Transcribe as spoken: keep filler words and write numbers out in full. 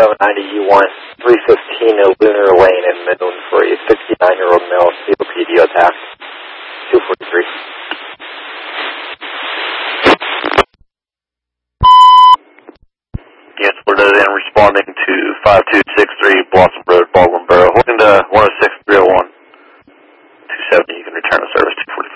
seven ninety, you want three fifteen Lunar Lane in Midland for a sixty-nine-year-old male C O P D attack. two forty-three. Yes, we're in responding to five two six three Blossom